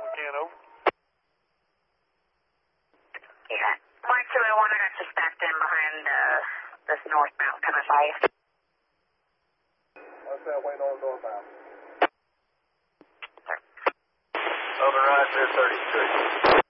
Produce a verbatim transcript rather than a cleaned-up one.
we can, over. Yeah. Mark two oh one, I got suspect in behind uh, this northbound coming by you. What's that waiting on northbound? Southern right there, thirty-three.